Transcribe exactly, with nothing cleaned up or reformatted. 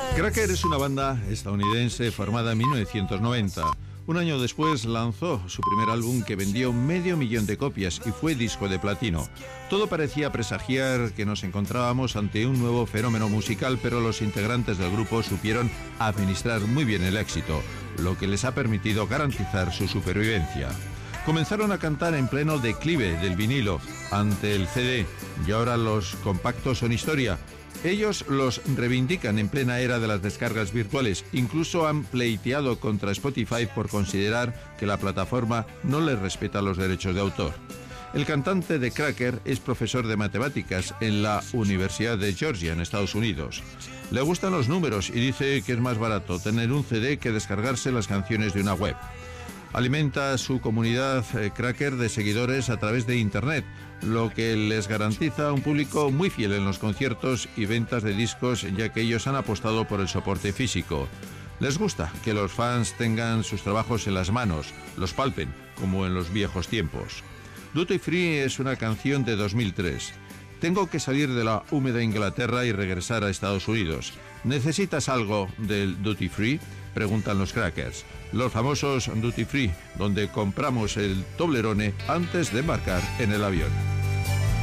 Cracker es una banda estadounidense formada en mil novecientos noventa. Un año después lanzó su primer álbum que vendió medio millón de copias y fue disco de platino. Todo parecía presagiar que nos encontrábamos ante un nuevo fenómeno musical, pero los integrantes del grupo supieron administrar muy bien el éxito, lo que les ha permitido garantizar su supervivencia. Comenzaron a cantar en pleno declive del vinilo ante el C D y ahora los compactos son historia. Ellos los reivindican en plena era de las descargas virtuales. Incluso han pleiteado contra Spotify por considerar que la plataforma no les respeta los derechos de autor. El cantante de Cracker es profesor de matemáticas en la Universidad de Georgia, en Estados Unidos. Le gustan los números y dice que es más barato tener un C D que descargarse las canciones de una web. Alimenta su comunidad eh, Cracker de seguidores a través de Internet, lo que les garantiza un público muy fiel en los conciertos y ventas de discos, ya que ellos han apostado por el soporte físico. Les gusta que los fans tengan sus trabajos en las manos, los palpen, como en los viejos tiempos. Duty Free es una canción de dos mil tres. Tengo que salir de la húmeda Inglaterra y regresar a Estados Unidos. ¿Necesitas algo del Duty Free?, preguntan los Crackers. Los famosos Duty Free, donde compramos el Toblerone antes de embarcar en el avión.